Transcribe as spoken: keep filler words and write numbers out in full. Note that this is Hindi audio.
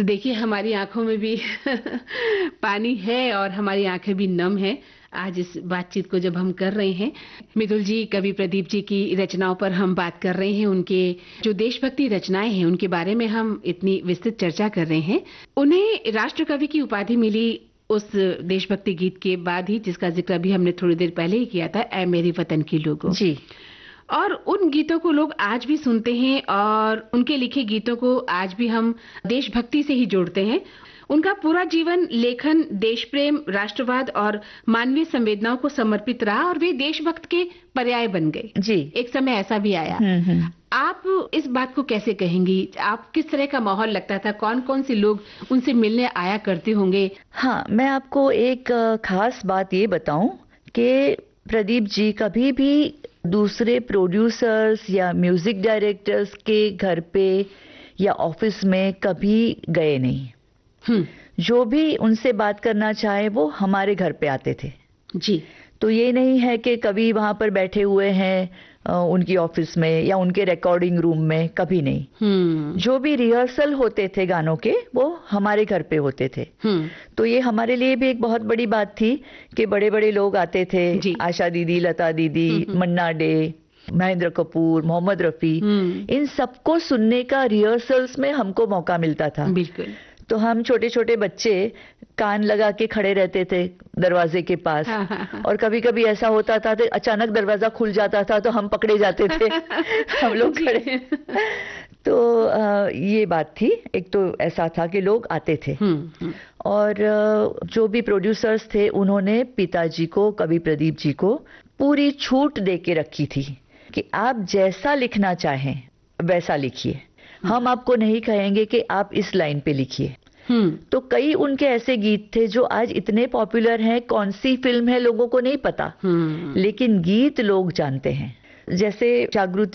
तो देखिए हमारी आँखों में भी पानी है और हमारी आँखें भी नम हैं आज इस बातचीत को जब हम कर रहे हैं। मितुल जी, कवि प्रदीप जी की रचनाओं पर हम बात कर रहे हैं। उनके जो देशभक्ति रचनाएं हैं उनके बारे में हम इतनी विस्तृत चर्चा कर रहे हैं। उन्हें राष्ट्र कवि की उपाधि मिली उस देशभक्ति गीत के बाद ही, जिसका जिक्र अभी हमने थोड़ी देर पहले ही किया था, ऐ मेरे वतन के लोगों जी। और उन गीतों को लोग आज भी सुनते हैं और उनके लिखे गीतों को आज भी हम देशभक्ति से ही जोड़ते हैं। उनका पूरा जीवन लेखन, देश प्रेम, राष्ट्रवाद और मानवीय संवेदनाओं को समर्पित रहा और वे देशभक्त के पर्याय बन गए। जी। एक समय ऐसा भी आया। आप इस बात को कैसे कहेंगी? आप किस तरह का माहौल लगता था? कौन कौन से लोग उनसे मिलने आया करते होंगे? हाँ, मैं आपको एक खास बात ये बताऊं कि प्रदीप जी कभी भी दूसरे प्रोड्यूसर्स या म्यूजिक डायरेक्टर्स के घर पे या ऑफिस में कभी गए नहीं। हम्म। जो भी उनसे बात करना चाहे वो हमारे घर पे आते थे। जी। तो ये नहीं है कि कभी वहां पर बैठे हुए हैं उनकी ऑफिस में या उनके रिकॉर्डिंग रूम में, कभी नहीं। हम्म। जो भी रिहर्सल होते थे गानों के वो हमारे घर पे होते थे। हम्म। तो ये हमारे लिए भी एक बहुत बड़ी बात थी कि बड़े बड़े लोग आते थे। आशा दीदी, लता दीदी, मन्ना डे, महेंद्र कपूर, मोहम्मद रफी, इन सबको सुनने का रिहर्सल्स में हमको मौका मिलता था। बिल्कुल। तो हम छोटे छोटे बच्चे कान लगा के खड़े रहते थे दरवाजे के पास। हाँ, हाँ, हाँ। और कभी कभी ऐसा होता था कि अचानक दरवाजा खुल जाता था तो हम पकड़े जाते थे हम लोग खड़े। तो आ, ये बात थी। एक तो ऐसा था कि लोग आते थे। और आ, जो भी प्रोड्यूसर्स थे उन्होंने पिताजी को, कवि प्रदीप जी को पूरी छूट दे के रखी थी कि आप जैसा लिखना चाहें वैसा लिखिए। हम आपको नहीं कहेंगे कि आप इस लाइन पे लिखिए। तो कई उनके ऐसे गीत थे जो आज इतने पॉपुलर हैं, कौन सी फिल्म है लोगों को नहीं पता, लेकिन गीत लोग जानते हैं। जैसे जागृति